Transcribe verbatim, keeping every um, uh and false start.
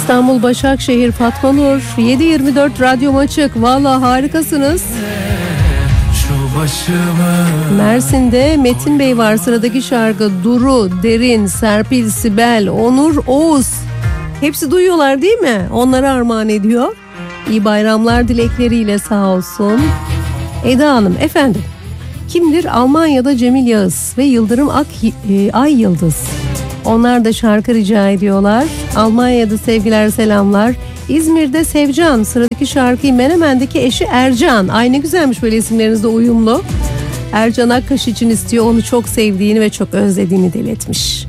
İstanbul Başakşehir Fatma Nur. yedi yirmi dört radyom açık. Vallahi harikasınız. Mersin'de Metin Bey var. Sıradaki şarkı Duru, Derin, Serpil, Sibel, Onur, Oğuz. Hepsi duyuyorlar değil mi? Onlara armağan ediyor. İyi bayramlar dilekleriyle sağ olsun. Eda Hanım, efendim. Kimdir? Almanya'da Cemil Yağız ve Yıldırım Ak, e, Ay Yıldız. Onlar da şarkı rica ediyorlar. Almanya'da sevgiler, selamlar. İzmir'de Sevcan. Sıradaki şarkıyı Menemen'deki eşi Ercan. Ay ne güzelmiş, böyle isimleriniz de uyumlu. Ercan Akkaş için istiyor. Onu çok sevdiğini ve çok özlediğini belirtmiş.